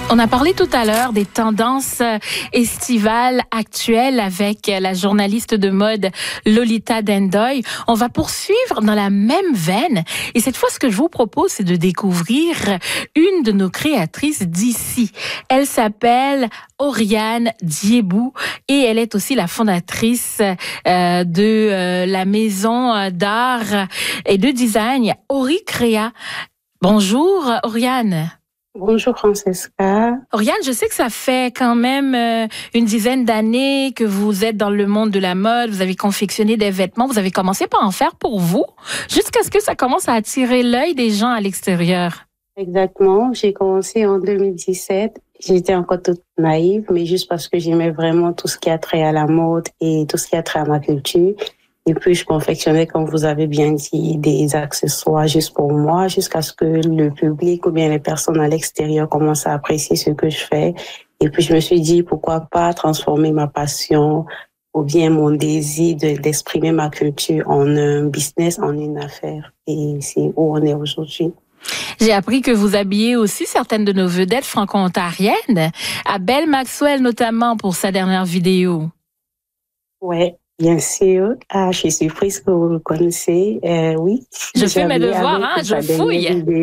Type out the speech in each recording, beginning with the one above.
On a parlé tout à l'heure des tendances estivales actuelles avec la journaliste de mode Lolita Dendoy. On va poursuivre dans la même veine. Et cette fois, ce que je vous propose, c'est de découvrir une de nos créatrices d'ici. Elle s'appelle Oriane Diébou et elle est aussi la fondatrice de la maison d'art et de design Ori Créa. Bonjour Oriane. Bonjour Francesca. Oriane, je sais que ça fait quand même une dizaine d'années que vous êtes dans le monde de la mode, vous avez confectionné des vêtements, vous avez commencé par en faire pour vous, jusqu'à ce que ça commence à attirer l'œil des gens à l'extérieur. Exactement, j'ai commencé en 2017. J'étais encore toute naïve, mais juste parce que j'aimais vraiment tout ce qui a trait à la mode et tout ce qui a trait à ma culture. Et puis, je confectionnais, comme vous avez bien dit, des accessoires juste pour moi, jusqu'à ce que le public ou bien les personnes à l'extérieur commencent à apprécier ce que je fais. Et puis, je me suis dit, pourquoi pas transformer ma passion ou bien mon désir d'exprimer ma culture en un business, en une affaire. Et c'est où on est aujourd'hui. J'ai appris que vous habillez aussi certaines de nos vedettes franco-ontariennes, Abel Maxwell notamment pour sa dernière vidéo. Ouais. Bien sûr. Je suis surprise que vous le connaissez. Oui. Je fais mes devoirs, je fouille.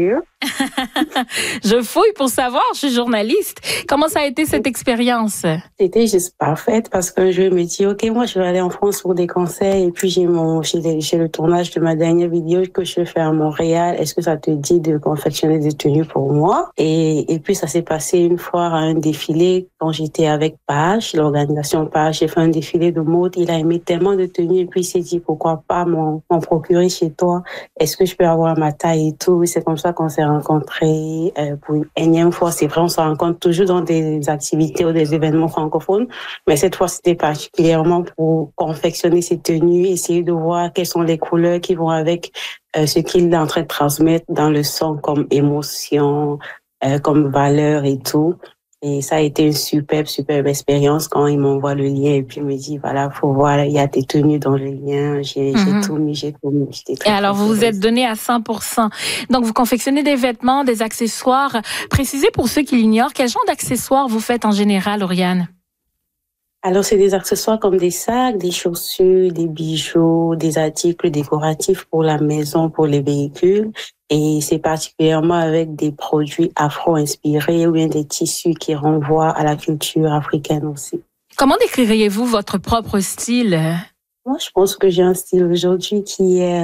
Je fouille pour savoir, je suis journaliste. Comment ça a été cette expérience? C'était juste parfaite parce que je me dis, OK, moi, je vais aller en France pour des concerts et puis j'ai le tournage de ma dernière vidéo que je fais à Montréal. Est-ce que ça te dit de confectionner des tenues pour moi? Et puis, ça s'est passé une fois à un défilé quand j'étais avec Page, l'organisation Page. J'ai fait un défilé de mode. Il a aimé tellement de tenues et puis il s'est dit, pourquoi pas m'en procurer chez toi? Est-ce que je peux avoir ma taille et tout? C'est comme ça qu'on s'est rencontrés pour une énième fois. C'est vrai, on se rencontre toujours dans des activités ou des événements francophones, mais cette fois, c'était particulièrement pour confectionner ces tenues, essayer de voir quelles sont les couleurs qui vont avec ce qu'il est en train de transmettre dans le son comme émotion, comme valeur et tout. Et ça a été une superbe expérience quand il m'envoie le lien et puis il me dit, voilà, faut voir, il y a tes tenues dans le lien. J'ai tout mis. Et alors, vous vous êtes donné à 100%. Donc, vous confectionnez des vêtements, des accessoires. Précisez pour ceux qui l'ignorent, quel genre d'accessoires vous faites en général, Oriane? Alors, c'est des accessoires comme des sacs, des chaussures, des bijoux, des articles décoratifs pour la maison, pour les véhicules. Et c'est particulièrement avec des produits afro-inspirés ou bien des tissus qui renvoient à la culture africaine aussi. Comment décririez-vous votre propre style? Moi, je pense que j'ai un style aujourd'hui qui est,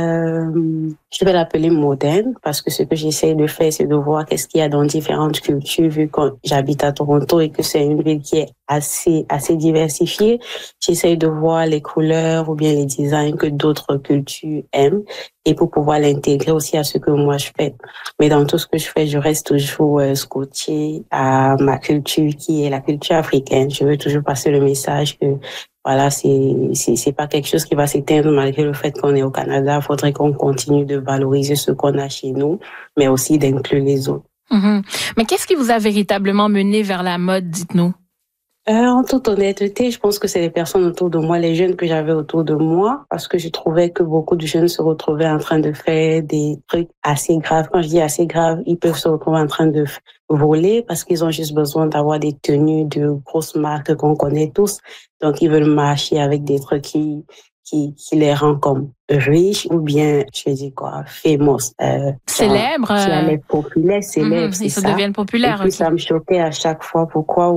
je vais l'appeler moderne, parce que ce que j'essaie de faire, c'est de voir qu'est-ce qu'il y a dans différentes cultures, vu que j'habite à Toronto et que c'est une ville qui est assez diversifiée. J'essaie de voir les couleurs ou bien les designs que d'autres cultures aiment et pour pouvoir l'intégrer aussi à ce que moi je fais. Mais dans tout ce que je fais, je reste toujours scotché à ma culture qui est la culture africaine. Je veux toujours passer le message que voilà, c'est pas quelque chose qui va s'éteindre malgré le fait qu'on est au Canada. Il faudrait qu'on continue de valoriser ce qu'on a chez nous, mais aussi d'inclure les autres. Mais qu'est-ce qui vous a véritablement mené vers la mode, dites-nous? En toute honnêteté, je pense que c'est les personnes autour de moi, les jeunes que j'avais autour de moi, parce que je trouvais que beaucoup de jeunes se retrouvaient en train de faire des trucs assez graves. Quand je dis assez graves, ils peuvent se retrouver en train de voler parce qu'ils ont juste besoin d'avoir des tenues de grosses marques qu'on connaît tous. Donc, ils veulent marcher avec des trucs qui les rend comme riches ou bien, je dis quoi, famous. Célèbres. Qui allaient populaires, célèbres, c'est ils ça. deviennent populaires. Et puis, ça me choquait à chaque fois. Pourquoi